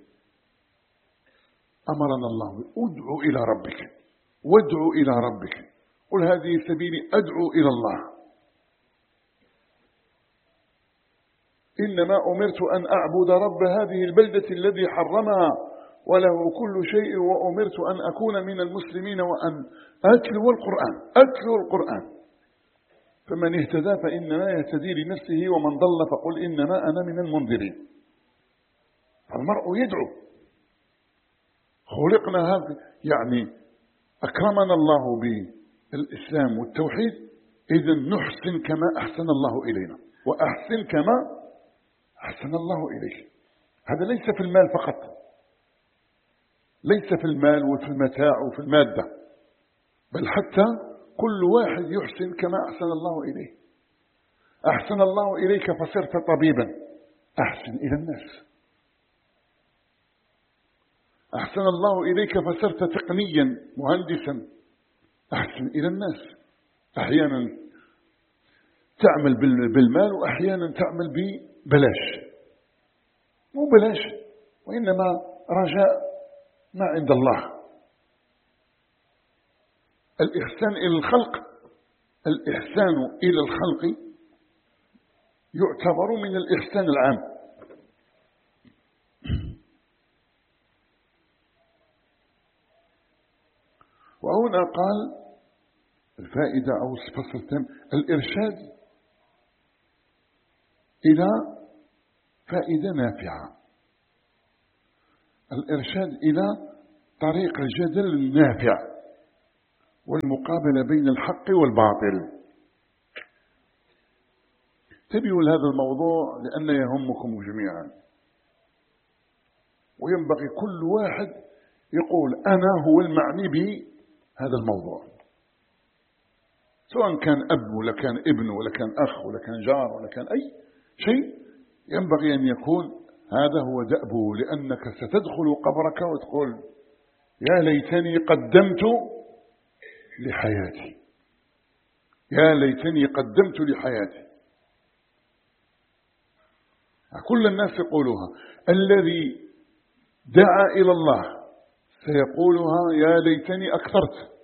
أمرنا الله به. ادعو إلى ربك، وادعو إلى ربك، قل هذه سبيلي أدعو إلى الله. إنما أمرت أن أعبد رب هذه البلدة الذي حرمها وله كل شيء، وأمرت أن أكون من المسلمين وأن أتلو القرآن أتلو القرآن فمن اهتدى فإنما يهتدي لنفسه ومن ضل فقل إنما أنا من المنذرين. المرء يدعو. خلقنا هذا يعني أكرمنا الله بالإسلام والتوحيد، إذن نحسن كما أحسن الله إلينا، وأحسن كما أحسن الله إليك. هذا ليس في المال فقط، ليس في المال وفي المتاع وفي المادة، بل حتى كل واحد يحسن كما أحسن الله إليه. أحسن الله إليك فصرت طبيبا، أحسن إلى الناس. أحسن الله إليك فصرت تقنيا مهندسا، أحسن إلى الناس. أحيانا تعمل بالمال وأحيانا تعمل ببلاش، مو بلاش وإنما رجاء ما عند الله. الإحسان إلى الخلق، الإحسان إلى الخلق يعتبر من الإحسان العام. وهنا قال الفائدة أو الفصل الثاني الإرشاد إلى فائدة نافعة. الإرشاد إلى طريق الجدل النافع والمقابلة بين الحق والباطل. انتبهوا لهذا الموضوع لأنه يهمكم جميعا، وينبغي كل واحد يقول أنا هو المعني بهذا الموضوع، سواء كان أب ولا كان ابن ولا كان أخ ولا كان جار ولا كان أي شيء، ينبغي أن يكون هذا هو دأبه، لأنك ستدخل قبرك وتقول يا ليتني قدمت لحياتي، يا ليتني قدمت لحياتي. كل الناس يقولها، الذي دعا إلى الله سيقولها يا ليتني أكثرت